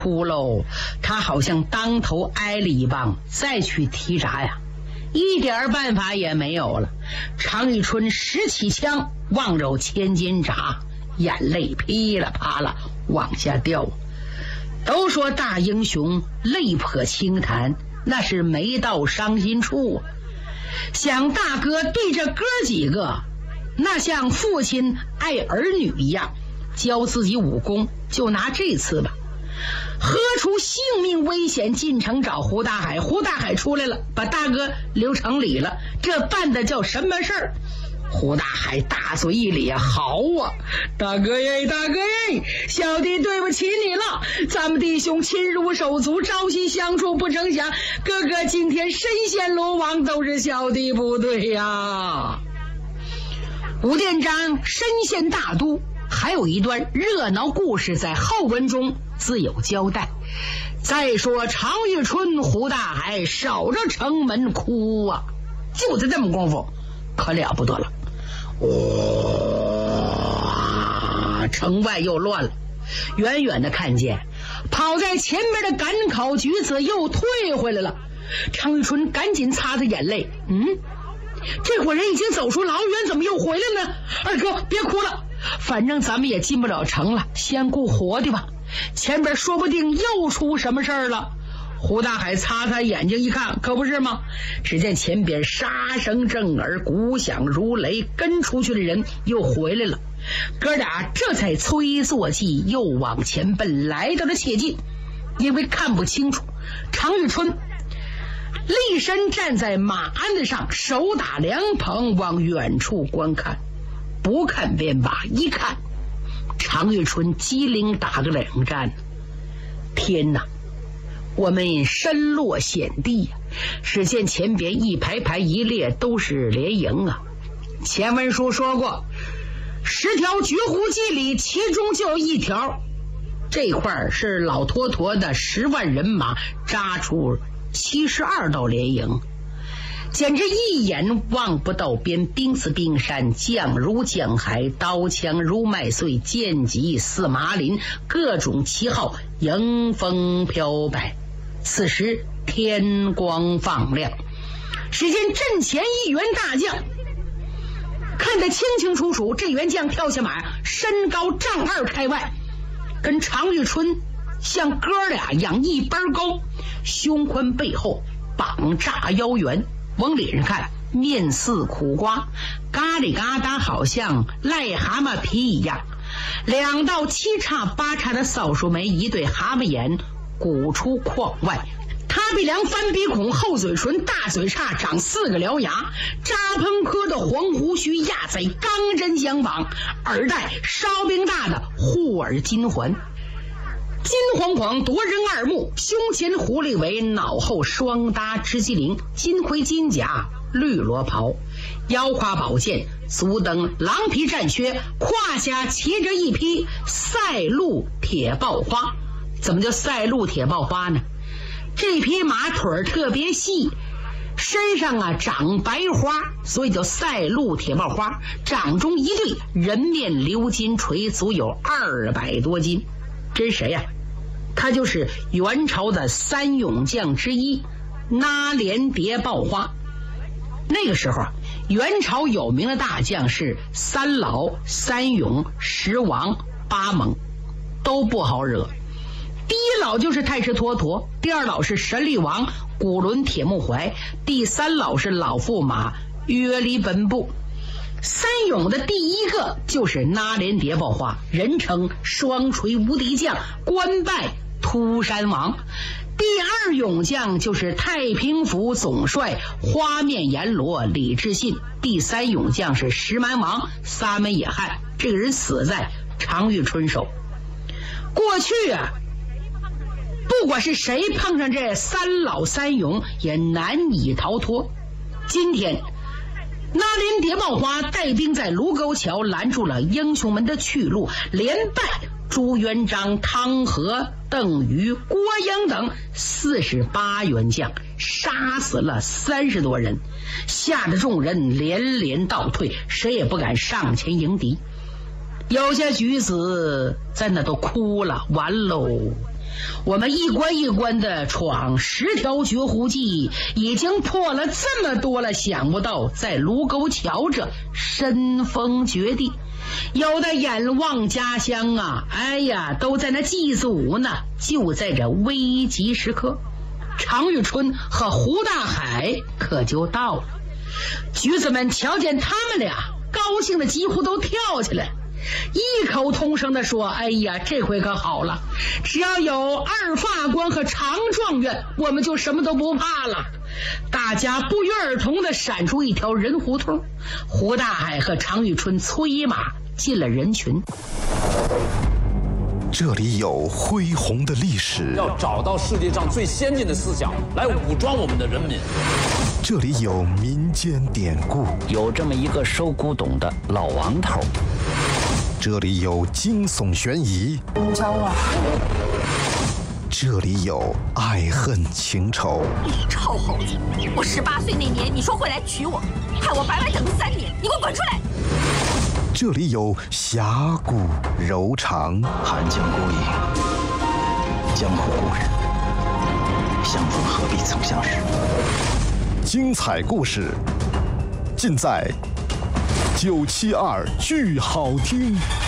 哭喽，他好像当头挨了一棒，再去提闸呀，一点办法也没有了。常遇春拾起枪，望着千斤闸，眼泪噼里啪啦往下掉。都说大英雄泪泼轻弹，那是没到伤心处啊。想大哥对着哥几个，那像父亲爱儿女一样，教自己武功，就拿这次吧。何出性命危险进城找胡大海，胡大海出来了，把大哥留城里了，这办的叫什么事儿？胡大海大嘴一咧，好啊，大哥耶，大哥耶，小弟对不起你了，咱们弟兄亲如手足，朝夕相处，不成想哥哥今天身陷罗网，都是小弟不对呀。武殿章身陷大都，还有一段热闹故事在后文中自有交代。再说常遇春、胡大海守着城门哭啊，就在这么功夫，可了不得了。城外又乱了，远远的看见跑在前边的赶考举子又退回来了。常遇春赶紧擦着眼泪，这伙人已经走出老远，怎么又回来呢？二哥别哭了，反正咱们也进不了城了，先顾活的吧，前边说不定又出什么事儿了。胡大海擦擦眼睛一看，可不是吗？只见前边杀声震耳，鼓响如雷，跟出去的人又回来了。哥俩这才催坐骑，又往前奔，来到了切近，因为看不清楚，常遇春立身站在马鞍子上，手打凉棚，往远处观看，不看便罢，一看常遇春机灵打个冷战。天哪，我们身落险地呀！只见前边一排排一列都是连营啊。前文书说过10条绝户计里，其中就一条，这块是老坨坨的10万人马扎出72道连营，简直一眼望不到边，兵似冰山，将如江海，刀枪如麦穗，剑戟似麻林，各种旗号迎风飘摆。此时天光放亮，只见阵前一员大将，看得清清楚楚，这员将跳下马，身高丈2开外，跟常遇春像哥俩一样一般高，胸宽背厚，膀炸腰圆，往脸上看面似苦瓜，嘎里嘎达好像癞蛤蟆皮一样，2道7叉8叉的扫帚眉，一对蛤蟆眼鼓出眶外，他比梁翻鼻孔，厚嘴唇，大嘴叉，长4个獠牙，扎喷科的黄胡须压在钢针相绑，耳戴烧饼大的护耳金环，金晃晃夺人耳目，胸前狐狸尾，脑后双搭织机灵，金盔金甲绿罗袍，腰挎宝剑，足蹬狼皮战靴，胯下骑着一匹赛鹿铁豹花。怎么叫赛鹿铁豹花呢？这匹马腿特别细，身上长白花，所以叫赛鹿铁豹花。掌中一对人面鎏金锤，足有200多斤。这是谁呀？他就是元朝的3勇将之一拉连蝶豹花。那个时候元朝有名的大将是3老、3勇、10王、8猛，都不好惹。第一老就是太师妥妥，第2老是神力王古伦铁木怀，第3老是老驸马约里本部。3勇的第一个就是拉连蝶豹花，人称双锤无敌将，官拜秃山王。第2勇将就是太平府总帅花面阎罗李志信，第3勇将是石蛮王撒门野汉，这个人死在常遇春手。过去不管是谁碰上这3老3勇也难以逃脱。今天拉连蝶豹花带兵在卢沟桥拦住了英雄们的去路，连败朱元璋、汤和、邓禹、郭英等48员将，杀死了30多人，吓得众人连连倒退，谁也不敢上前迎敌。有些举子在那都哭了，完喽， 我们一关一关的闯10条绝户计，已经破了这么多了，想不到在卢沟桥这身逢绝地，有的眼望家乡啊，哎呀，都在那祭祖呢。就在这危急时刻，常遇春和胡大海可就到了。举子们瞧见他们俩，高兴的几乎都跳起来，异口同声地说：哎呀，这回可好了，只要有二法官和常状元，我们就什么都不怕了。大家不约而同地闪出一条人胡同，胡大海和常遇春催马进了人群。 这里有恢宏的历史， 要找到世界上最先进的思想来武装我们的人民。 这里有民间典故， 有这么一个收古董的老王头。 这里有惊悚悬疑， 教我。 这里有爱恨情仇。 你臭猴子！我18岁那年你说会来娶我，害我白白等了3年，你给我滚出来！ 这里有侠骨柔肠， 寒江孤影，江湖故人，相逢何必曾相识。 精彩故事尽在972剧好听。